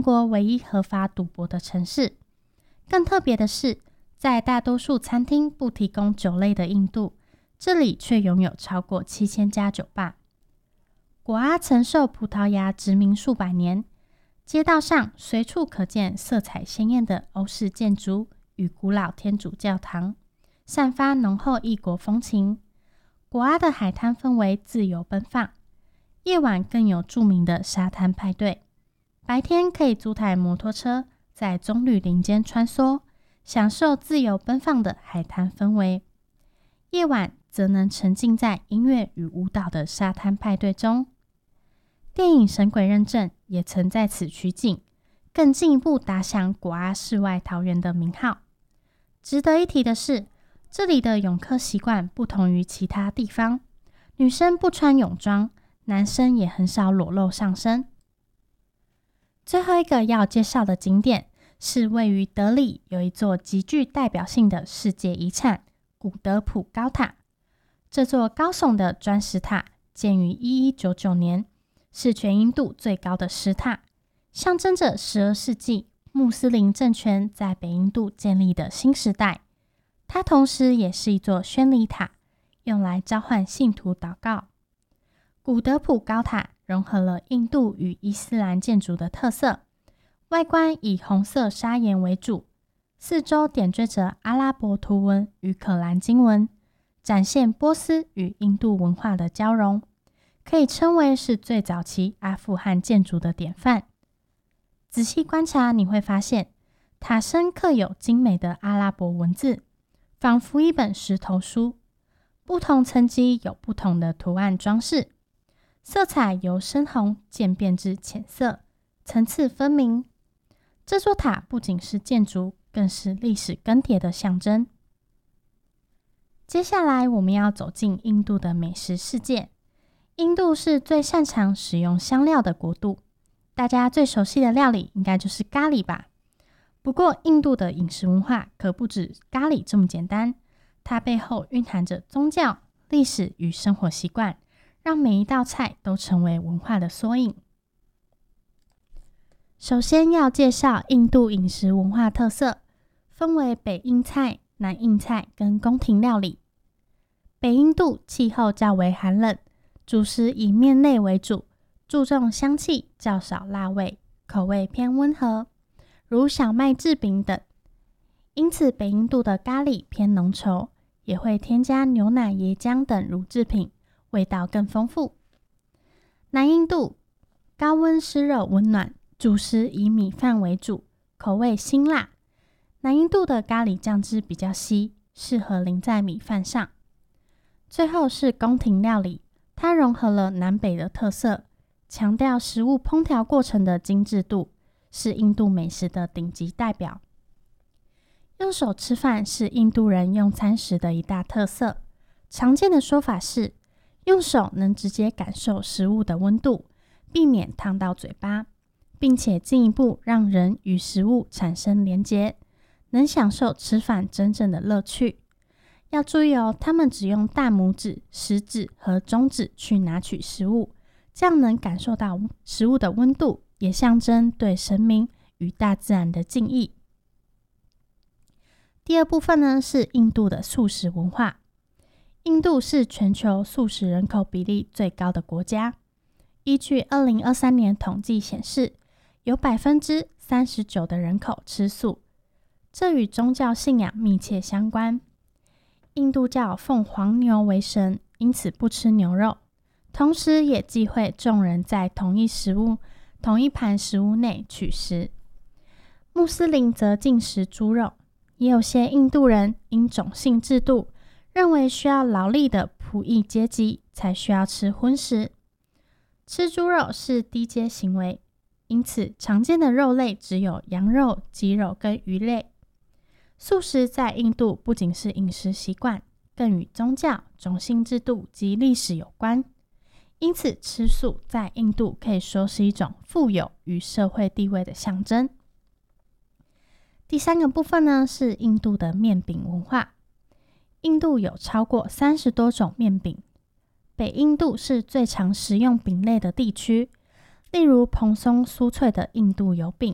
国唯一合法赌博的城市。更特别的是，在大多数餐厅不提供酒类的印度，这里却拥有超过7000家酒吧。果阿曾受葡萄牙殖民数百年，街道上随处可见色彩鲜艳的欧式建筑与古老天主教堂，散发浓厚异国风情。果阿的海滩氛围自由奔放，夜晚更有著名的沙滩派对。白天可以租台摩托车在棕榈林间穿梭，享受自由奔放的海滩氛围。夜晚则能沉浸在音乐与舞蹈的沙滩派对中。电影《神鬼认证》也曾在此取景，更进一步打响果阿世外桃源的名号。值得一提的是，这里的泳客习惯不同于其他地方，女生不穿泳装，男生也很少裸露上身。最后一个要介绍的景点是位于德里有一座极具代表性的世界遗产古德普高塔。这座高耸的砖石塔建于1199年，是全印度最高的石塔，象征着12世纪穆斯林政权在北印度建立的新时代。它同时也是一座宣礼塔，用来召唤信徒祷告。古德普高塔融合了印度与伊斯兰建筑的特色，外观以红色砂岩为主，四周点缀着阿拉伯图文与可兰经文，展现波斯与印度文化的交融，可以称为是最早期阿富汗建筑的典范。仔细观察，你会发现塔身刻有精美的阿拉伯文字，仿佛一本石头书，不同层级有不同的图案装饰，色彩由深红渐变至浅色，层次分明。这座塔不仅是建筑，更是历史更迭的象征。接下来我们要走进印度的美食世界。印度是最擅长使用香料的国度，大家最熟悉的料理应该就是咖喱吧。不过印度的饮食文化可不止咖喱这么简单，它背后蕴含着宗教、历史与生活习惯，让每一道菜都成为文化的缩影。首先要介绍印度饮食文化特色，分为北印菜、南印菜跟宫廷料理。北印度气候较为寒冷，主食以面类为主，注重香气，较少辣味，口味偏温和，如小麦制饼等。因此北印度的咖喱偏浓稠，也会添加牛奶、椰浆等乳制品，味道更丰富。南印度高温湿热温暖，主食以米饭为主，口味辛辣。南印度的咖喱酱汁比较稀，适合淋在米饭上。最后是宫廷料理，它融合了南北的特色，强调食物烹调过程的精致度，是印度美食的顶级代表。用手吃饭是印度人用餐时的一大特色，常见的说法是，用手能直接感受食物的温度，避免烫到嘴巴，并且进一步让人与食物产生连结，能享受吃饭真正的乐趣。要注意哦，他们只用大拇指、食指和中指去拿取食物，这样能感受到食物的温度，也象征对神明与大自然的敬意。第二部分呢，是印度的素食文化。印度是全球素食人口比例最高的国家。依据2023年统计显示，有 39% 的人口吃素，这与宗教信仰密切相关。印度教奉黄牛为神，因此不吃牛肉，同时也忌讳众人在同一盘食物内取食。穆斯林则禁食猪肉，也有些印度人因种姓制度，认为需要劳力的仆役阶级才需要吃荤食。吃猪肉是低阶行为，因此常见的肉类只有羊肉、鸡肉跟鱼类。素食在印度不仅是饮食习惯，更与宗教、种姓制度及历史有关。因此吃素在印度可以说是一种富有与社会地位的象征。第三个部分呢，是印度的面饼文化。印度有超过30多种面饼，北印度是最常食用饼类的地区，例如蓬松酥脆的印度油饼，